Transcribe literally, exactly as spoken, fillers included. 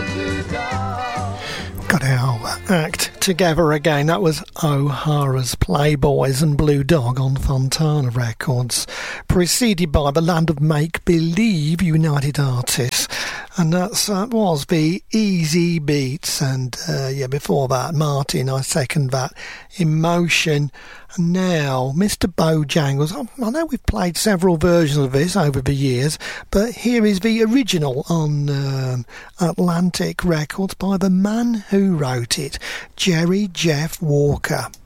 Got our act together again. That was O'Hara's Playboys and Blue Dog on Fontana Records, preceded by The Land of Make Believe, United Artists, and that's, that was the Easy Beats, and uh, yeah, before that, Martin, I second that, Emotion. And now, Mister Bojangles. I know we've played several versions of this over the years, but here is the original on um, Atlantic Records by the man who wrote it, Jerry Jeff Walker.